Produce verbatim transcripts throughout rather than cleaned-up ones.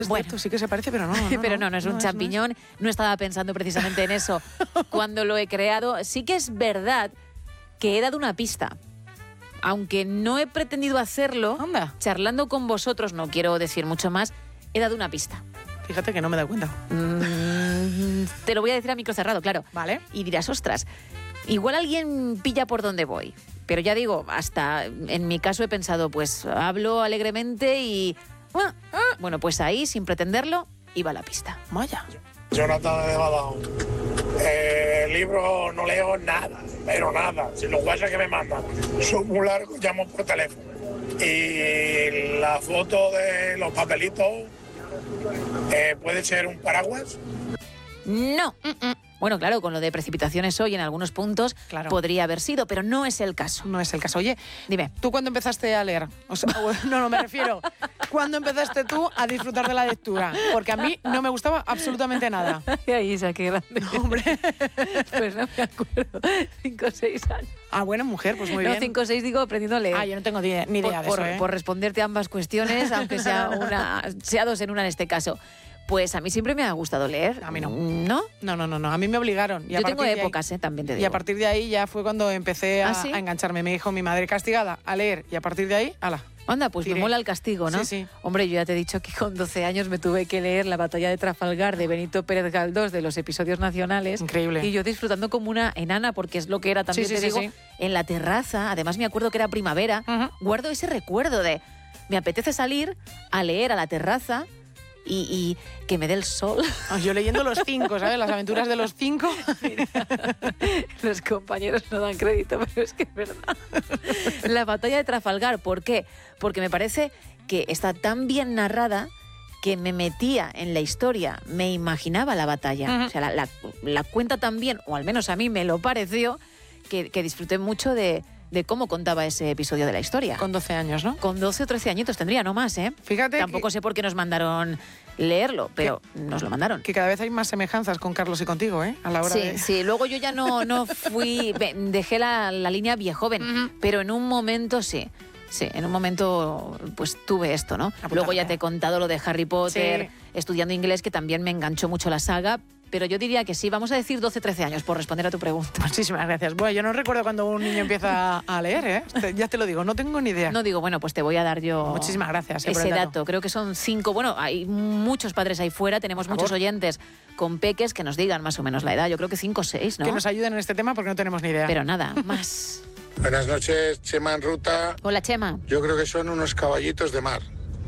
Bueno, cierto, sí que se parece, pero no. no pero no, no es un no champiñón. No, es. No estaba pensando precisamente en eso cuando lo he creado. Sí que es verdad que he dado una pista. Aunque no he pretendido hacerlo, Anda. charlando con vosotros, no quiero decir mucho más, he dado una pista. Fíjate que no me he dado cuenta. Mm, te lo voy a decir a micro cerrado, claro. Vale. Y dirás, ostras, igual alguien pilla por dónde voy. Pero ya digo, hasta en mi caso he pensado, pues hablo alegremente y... ah, ah. Bueno, pues ahí, sin pretenderlo, iba la pista. Vaya. Jonathan de Badao. Eh, libro no leo nada, pero nada. Si los WhatsApp que me mandan son muy largos, llamo por teléfono. Y la foto de los papelitos, eh, ¿puede ser un paraguas? No. Mm-mm. Bueno, claro, con lo de precipitaciones hoy en algunos puntos Claro. podría haber sido, pero no es el caso. No es el caso. Oye, Dime. ¿tú cuándo empezaste a leer? O sea, no, no, me refiero. ¿Cuándo empezaste tú a disfrutar de la lectura? Porque a mí no me gustaba absolutamente nada. Ahí, Isa, qué grande. No, hombre. Pues no me acuerdo. Cinco o seis años. Ah, bueno, mujer, pues muy no, bien. cinco o seis digo aprendiendo a leer. Ah, yo no tengo ni ni idea por, de por, eso, ¿eh? por responderte a ambas cuestiones, aunque sea una, sea dos en una en este caso. Pues a mí siempre me ha gustado leer. A mí no. ¿No? No, no, no, no. A mí me obligaron. Y a Yo tengo partir de ahí- épocas, eh, también te digo. Y a partir de ahí ya fue cuando empecé a, ¿Ah, sí? a engancharme. Me dijo mi madre castigada a leer y a partir de ahí, ala. Anda, pues Tiré. me mola el castigo, ¿no? Sí, sí. Hombre, yo ya te he dicho que con doce años me tuve que leer La batalla de Trafalgar de Benito Pérez Galdós de los episodios nacionales. Increíble. Y yo disfrutando como una enana, porque es lo que era también, Sí, sí, te sí, digo, sí. en la terraza. Además me acuerdo que era primavera. Ujú. Guardo ese recuerdo de me apetece salir a leer a la terraza y, y que me dé el sol. Ah, yo leyendo los cinco, ¿sabes? Las aventuras de los cinco. Los compañeros no dan crédito, pero es que es verdad. La batalla de Trafalgar, ¿por qué? Porque me parece que está tan bien narrada que me metía en la historia, me imaginaba la batalla. Ujú. O sea, la, la- la cuenta tan bien, o al menos a mí me lo pareció, que, que disfruté mucho de, de cómo contaba ese episodio de la historia. Con doce años, ¿no? Con doce o trece añitos tendría, no más, ¿eh? Fíjate Tampoco que, sé por qué nos mandaron leerlo, pero nos lo mandaron. que cada vez hay más semejanzas con Carlos y contigo, ¿eh? A la hora Sí, de... sí. Luego yo ya no, no fui, ve- dejé la, la línea viejoven, Ujú. pero en un momento sí. Sí, en un momento pues tuve esto, ¿no? Apuntarte. Luego ya te he contado lo de Harry Potter, Sí. estudiando inglés, que también me enganchó mucho la saga, pero yo diría que sí, vamos a decir doce trece años, por responder a tu pregunta. Muchísimas gracias. Bueno, yo no recuerdo cuando un niño empieza a leer, ¿eh? Te- Ya te lo digo, no tengo ni idea. No digo, bueno, pues te voy a dar yo Muchísimas gracias, eh, por ese el dato. dato. Creo que son cinco, bueno, hay muchos padres ahí fuera, tenemos Por muchos favor. oyentes con peques que nos digan más o menos la edad, yo creo que cinco o seis, ¿no? Que nos ayuden en este tema porque no tenemos ni idea. Pero nada, más. Buenas noches, Chema en ruta. Hola, Chema. Yo creo que son unos caballitos de mar.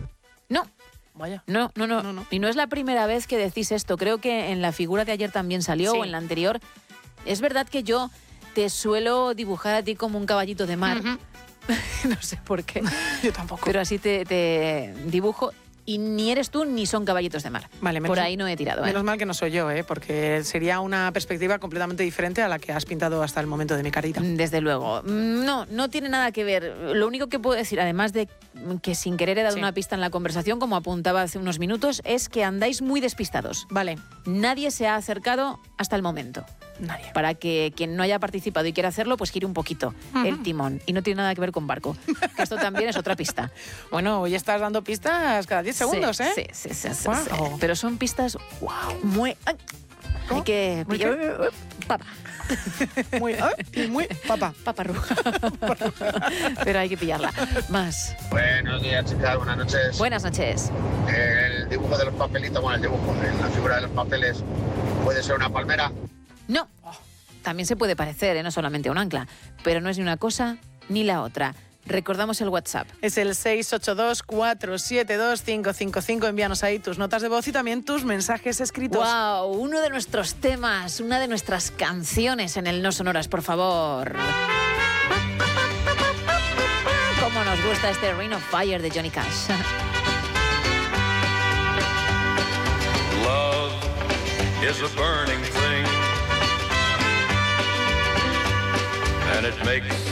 No, Vaya. No, no, no, No, no. Y no es la primera vez que decís esto. Creo que en la figura de ayer también salió, Sí. o en la anterior. Es verdad que yo te suelo dibujar a ti como un caballito de mar. Ujú. No sé por qué. Yo tampoco. Pero así te, te dibujo. Y ni eres tú ni son caballitos de mar. Vale, por menos- ahí no he tirado. ¿eh? Menos mal que no soy yo, ¿eh? Porque sería una perspectiva completamente diferente a la que has pintado hasta el momento de mi carita. Desde luego. Mm, No, no tiene nada que ver. Lo único que puedo decir, además de que sin querer he dado Sí. una pista en la conversación, como apuntaba hace unos minutos, es que andáis muy despistados. Vale. Nadie se ha acercado hasta el momento. Nadie. Para que quien no haya participado y quiera hacerlo, pues gire un poquito el timón. Y no tiene nada que ver con barco. Que esto también es otra pista. Bueno, hoy estás dando pistas cada diez segundos, Sí, ¿eh? Sí, sí, sí, sí, Guau. sí. Pero son pistas muy... ay, ¿Cómo? hay que ¿Muy pillar... Papa. Muy, ¿eh? Y muy papá. Papa roja. Pero hay que pillarla. Más. Buenos días, chicas, buenas noches. Buenas noches. El dibujo de los papelitos, bueno, el dibujo, la figura de los papeles, ¿puede ser una palmera? No. También se puede parecer, ¿eh? No solamente a un ancla. Pero no es ni una cosa ni la otra. Recordamos el WhatsApp. Es el seis ocho dos, cuatro siete dos, cinco cinco cinco. Envíanos ahí tus notas de voz y también tus mensajes escritos. ¡Wow! Uno de nuestros temas, una de nuestras canciones en el No Sonoras, por favor. Cómo nos gusta este Ring of Fire de Johnny Cash. Love is a burning thing, and it makes